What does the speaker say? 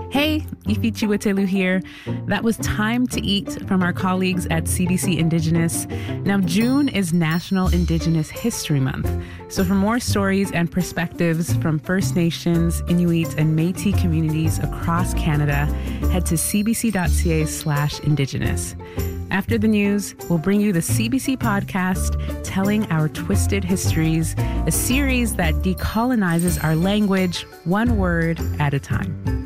Hey, Ifichiwetelu here. That was Time to Eat from our colleagues at CBC Indigenous. Now, June is National Indigenous History Month. So for more stories and perspectives from First Nations, Inuit, and Métis communities across Canada, head to cbc.ca/Indigenous. After the news, we'll bring you the CBC podcast, Telling Our Twisted Histories, a series that decolonizes our language one word at a time.